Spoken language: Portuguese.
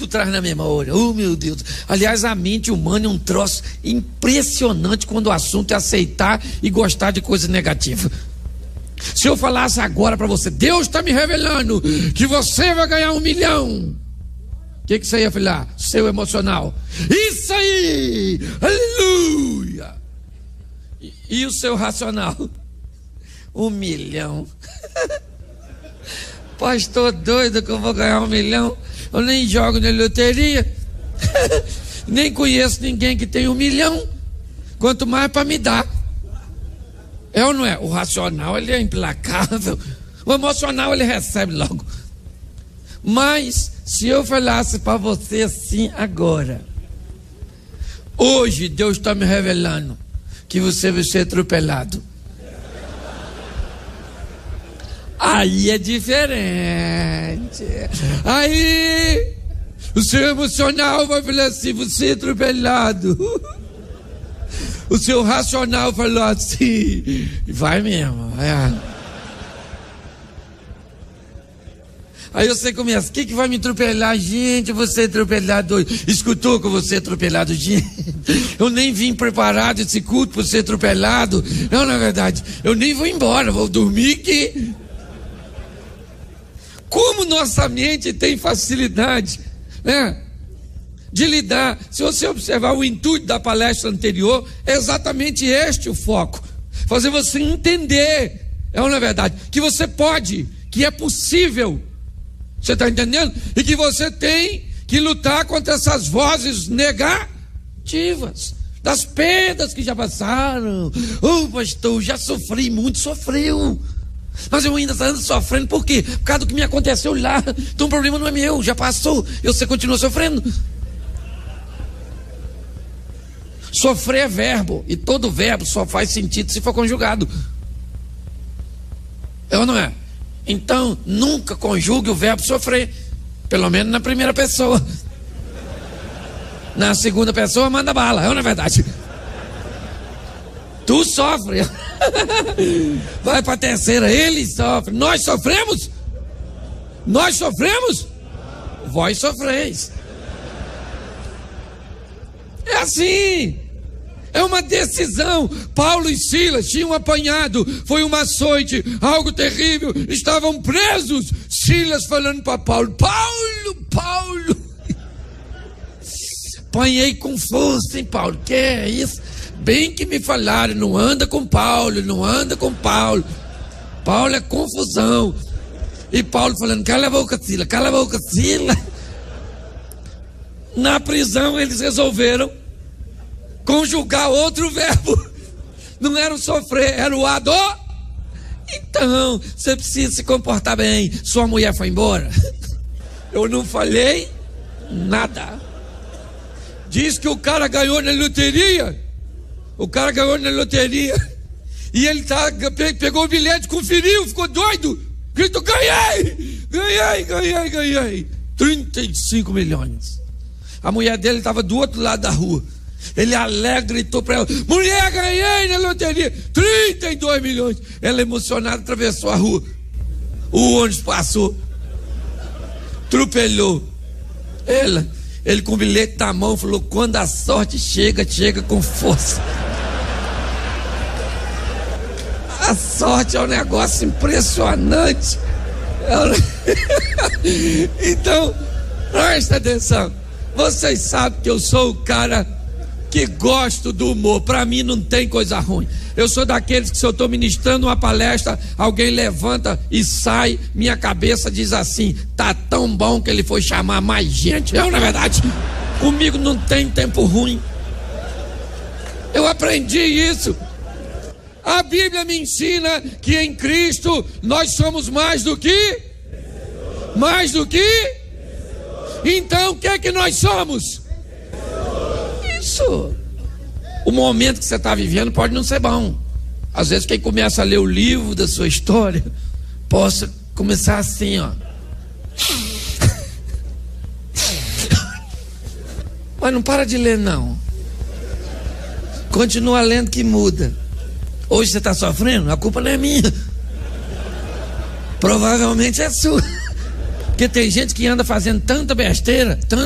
tudo traz na memória. Oh, meu Deus. Aliás, a mente humana é um troço impressionante quando o assunto é aceitar e gostar de coisa negativa. Se eu falasse agora para você, Deus está me revelando que você vai ganhar 1 milhão, o que você ia falar? Seu emocional, isso aí, aleluia. E o seu racional? 1 milhão. Pastor doido que eu vou ganhar 1 milhão. Eu nem jogo na loteria. Nem conheço ninguém que tem 1 milhão. Quanto mais para me dar. É ou não é? O racional, ele é implacável. O emocional, ele recebe logo. Mas se eu falasse para você assim agora, hoje Deus está me revelando que você vai ser atropelado, aí é diferente. Aí o seu emocional vai falar assim, você é atropelado. O seu racional falou assim, vai mesmo. Aí você começa, o que vai me atropelar? Gente, eu vou ser atropelado hoje. Escutou que eu vou ser atropelado? Gente, eu nem vim preparado esse culto para ser atropelado. Não, na verdade, eu nem vou embora, vou dormir aqui. Como nossa mente tem facilidade, né, de lidar. Se você observar o intuito da palestra anterior, é exatamente este o foco. Fazer você entender, na verdade, que você pode, que é possível. Você está entendendo? E que você tem que lutar contra essas vozes negativas, das perdas que já passaram. Oh, pastor, já sofri muito, sofreu. Mas eu ainda ando sofrendo, por quê? Por causa do que me aconteceu lá. Então o problema não é meu, já passou, e você continua sofrendo. Sofrer é verbo, e todo verbo só faz sentido se for conjugado. É ou não é? Então, nunca conjugue o verbo sofrer, pelo menos na primeira pessoa. Na segunda pessoa, manda bala, é ou não é verdade? Tu sofre. Vai para a terceira, ele sofre. Nós sofremos? Nós sofremos? Vós sofreis. É assim. É uma decisão. Paulo e Silas tinham apanhado, foi um açoite, algo terrível, estavam presos. Silas falando para Paulo, Paulo, apanhei com força, hein, Paulo? Que é isso? Bem que me falaram, não anda com Paulo, não anda com Paulo. Paulo é confusão. E Paulo falando, cala a boca, Silas, cala a boca, Silas. Na prisão eles resolveram conjugar outro verbo. Não era o sofrer, era o ador. Então, você precisa se comportar bem. Sua mulher foi embora? Eu não falei nada. Diz que o cara ganhou na loteria. O cara ganhou na loteria. E ele pegou o bilhete, conferiu, ficou doido. Gritou, ganhei. 35 milhões. A mulher dele estava do outro lado da rua. Ele alegre, gritou para ela, mulher, ganhei na loteria 32 milhões. Ela emocionada atravessou a rua. O ônibus passou, atropelou ele com o bilhete na mão falou, quando a sorte chega com força. A sorte é um negócio impressionante. Então presta atenção. Vocês sabem que eu sou o cara que gosto do humor. Para mim não tem coisa ruim. Eu sou daqueles que, se eu estou ministrando uma palestra, alguém levanta e sai, minha cabeça diz assim, tá tão bom que ele foi chamar mais gente. Na verdade, comigo não tem tempo ruim. Eu aprendi isso. A Bíblia me ensina que em Cristo nós somos mais do que? Mais do que? Então o que é que nós somos? Isso. O momento que você está vivendo pode não ser bom. Às vezes quem começa a ler o livro da sua história possa começar assim, ó. Mas não para de ler não. Continua lendo que muda. Hoje você está sofrendo, a culpa não é minha. Provavelmente é sua. Porque tem gente que anda fazendo tanta besteira,